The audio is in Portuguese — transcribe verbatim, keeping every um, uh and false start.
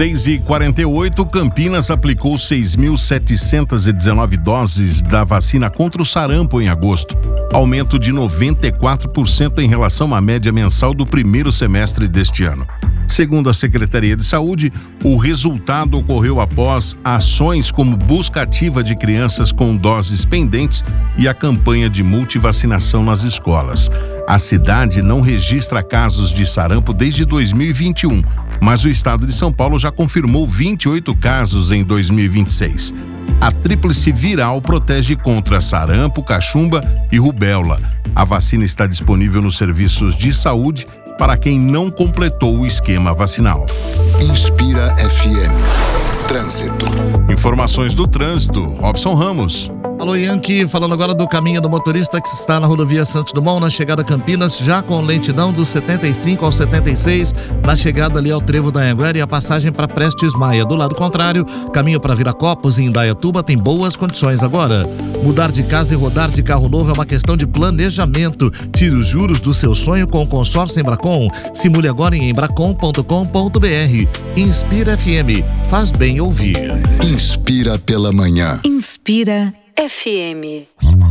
seis e quarenta e oito, Campinas aplicou seis mil setecentas e dezenove doses da vacina contra o sarampo em agosto, aumento de noventa e quatro por cento em relação à média mensal do primeiro semestre deste ano. Segundo a Secretaria de Saúde, o resultado ocorreu após ações como busca ativa de crianças com doses pendentes e a campanha de multivacinação nas escolas. A cidade não registra casos de sarampo desde dois mil e vinte e um, mas o estado de São Paulo já confirmou vinte e oito casos em dois mil e vinte e seis. A tríplice viral protege contra sarampo, cachumba e rubéola. A vacina está disponível nos serviços de saúde para quem não completou o esquema vacinal. Inspira F M. Trânsito. Informações do trânsito. Robson Ramos. Alô, Yankee, falando agora do caminho do motorista que está na rodovia Santos Dumont, na chegada a Campinas, já com lentidão do setenta e cinco ao setenta e seis, na chegada ali ao Trevo da Anhanguera e a passagem para Prestes Maia. Do lado contrário, caminho para Viracopos e Indaiatuba tem boas condições agora. Mudar de casa e rodar de carro novo é uma questão de planejamento. Tire os juros do seu sonho com o consórcio Embracon. Simule agora em embracon ponto com ponto br. Inspira F M. Faz bem ouvir. Inspira pela manhã. Inspira F M.